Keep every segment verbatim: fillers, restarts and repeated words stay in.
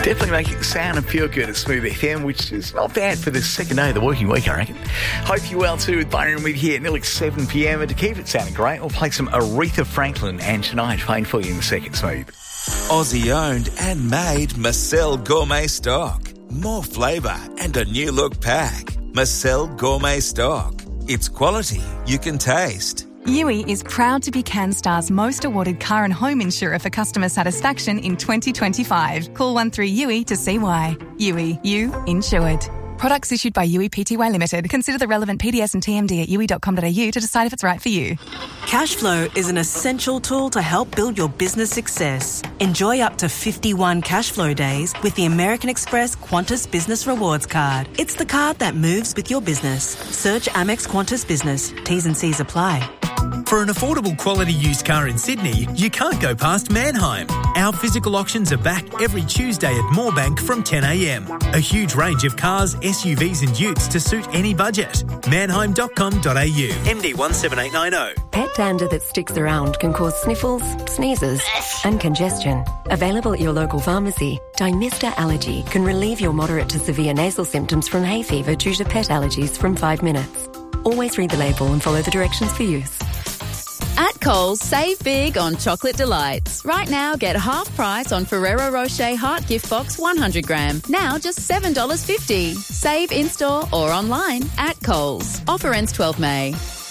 Definitely making it sound and feel good at Smooth F M, which is not bad for the second day of the working week, I reckon. Hope you're well too with Byron Reed here at nearly seven p.m. And to keep it sounding great, we'll play some Aretha Franklin and Shania Twain for you in a second, Smooth. Aussie owned and made Marcel Gourmet Stock. More flavour and a new look pack. Marcel Gourmet Stock. It's quality you can taste. Yui is proud to be CanStar's most awarded car and home insurer for customer satisfaction in twenty twenty-five. Call one three U I to see why. Yui, you insured. Products issued by Yui Pty Limited. Consider the relevant P D S and T M D at yui dot com dot a u to decide if it's right for you. Cashflow is an essential tool to help build your business success. Enjoy up to fifty-one Cashflow days with the American Express Qantas Business Rewards Card. It's the card that moves with your business. Search Amex Qantas Business. T's and C's apply. For an affordable quality used car in Sydney, you can't go past Manheim. Our physical auctions are back every Tuesday at Moorebank from ten a.m. A huge range of cars, S U Vs and utes to suit any budget. manheim dot com dot a u. M D one seven eight nine zero. Pet dander that sticks around can cause sniffles, sneezes and congestion. Available at your local pharmacy, Dymista Allergy can relieve your moderate to severe nasal symptoms from hay fever due to pet allergies from five minutes. Always read the label and follow the directions for use. At Coles, save big on chocolate delights. Right now, get half price on Ferrero Rocher Heart Gift Box one hundred gram. Now just seven dollars fifty. Save in-store or online at Coles. Offer ends twelfth of May.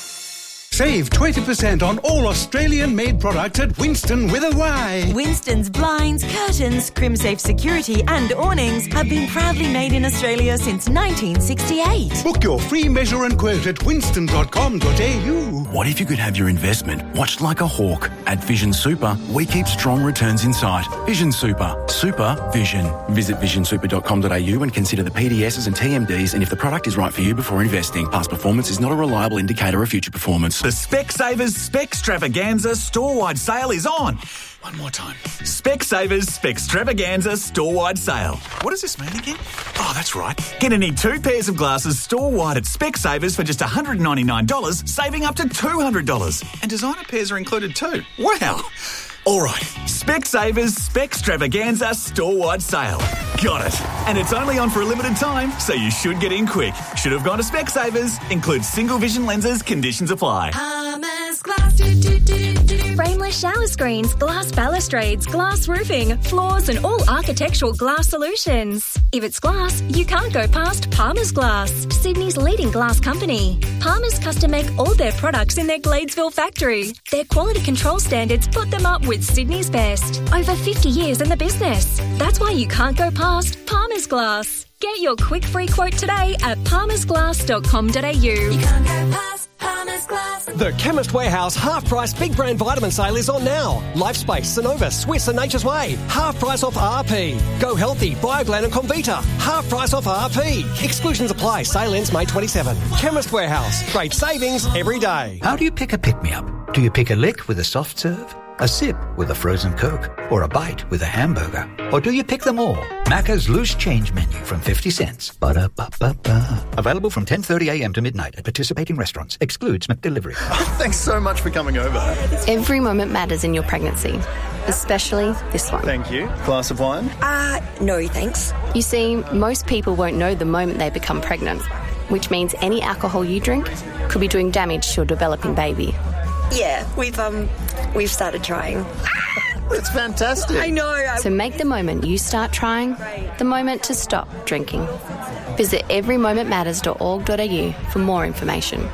Save twenty percent on all Australian-made products at Winston with a Y. Winston's blinds, curtains, CrimSafe security and awnings have been proudly made in Australia since nineteen sixty-eight. Book your free measure and quote at winston dot com dot a u. What if you could have your investment watched like a hawk? At Vision Super, we keep strong returns in sight. Vision Super. Super Vision. Visit vision super dot com dot a u and consider the P D Ss and T M Ds and if the product is right for you before investing. Past performance is not a reliable indicator of future performance. The Specsavers Specstravaganza store-wide sale is on. One more time. Specsavers Specstravaganza store-wide sale. What does this mean again? Oh, that's right. Get any two pairs of glasses store-wide at Specsavers for just one hundred ninety-nine dollars, saving up to two hundred dollars. And designer pairs are included too. Wow. All right, Specsavers Specstravaganza store-wide sale. Got it. And it's only on for a limited time, so you should get in quick. Should have gone to Specsavers. Includes single vision lenses. Conditions apply. Ames Glass. Do, do, do, do. Frameless shower screens, glass balustrades, glass roofing, floors and all architectural glass solutions. If it's glass, you can't go past Palmer's Glass, Sydney's leading glass company. Palmer's custom make all their products in their Gladesville factory. Their quality control standards put them up with Sydney's best. Over fifty years in the business. That's why you can't go past Palmer's Glass. Get your quick free quote today at palmers glass dot com dot a u. You can't go past Palmer's Glass. The Chemist Warehouse half-price big brand vitamin sale is on now. Lifespace, Sonova, Swiss and Nature's Way. Half price off R P. Go Healthy, Bioglan and Comvita. Half price off R P. Exclusions apply. Sale ends May twenty-seventh. Chemist Warehouse. Great savings every day. How do you pick a pick-me-up? Do you pick a lick with a soft serve? A sip with a frozen Coke? Or a bite with a hamburger? Or do you pick them all? Macca's Loose Change Menu from fifty cents. Ba-da-ba-ba-ba. Available from ten thirty a.m. to midnight at participating restaurants. Excludes McDelivery. Thanks so much for coming over. Every moment matters in your pregnancy, especially this one. Thank you. Glass of wine? Uh, no thanks. You see, most people won't know the moment they become pregnant, which means any alcohol you drink could be doing damage to your developing baby. Yeah, we've um, we've started trying. That's fantastic. I know. So make the moment you start trying the moment to stop drinking. Visit every moment matters dot org dot a u for more information.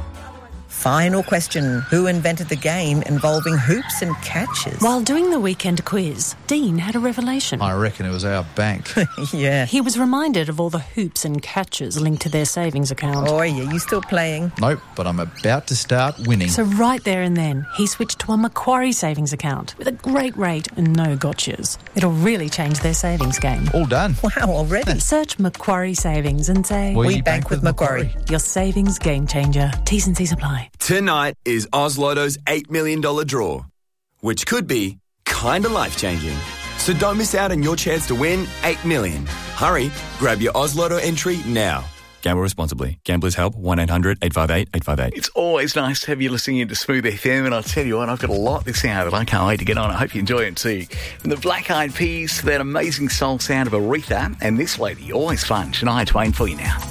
Final question. Who invented the game involving hoops and catches? While doing the weekend quiz, Dean had a revelation. I reckon it was our bank. Yeah. He was reminded of all the hoops and catches linked to their savings account. Oh, yeah, you still playing? Nope, but I'm about to start winning. So right there and then, he switched to a Macquarie savings account with a great rate and no gotchas. It'll really change their savings game. All done. Wow, already? Search Macquarie Savings and say... We, we bank, bank with Macquarie. Macquarie. Your savings game changer. T's and C's apply. Tonight is Oz Lotto's eight million dollars draw, which could be kinda life-changing. So don't miss out on your chance to win eight million dollars. Hurry, grab your Oz Lotto entry now. Gamble responsibly. Gamblers Help, one eight hundred eight five eight eight five eight. It's always nice to have you listening into Smooth F M, and I'll tell you what, I've got a lot this hour that I can't wait to get on. I hope you enjoy it too. From the Black Eyed Peas to that amazing soul sound of Aretha, and this lady, always fun, Shania Twain for you now.